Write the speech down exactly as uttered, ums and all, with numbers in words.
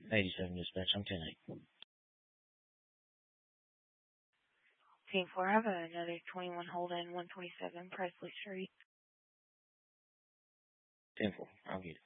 eighty-seven dispatch. I'm ten eight. Team four, I have another twenty-one Holden, one twenty-seven Presley Street. ten four. I'll get it.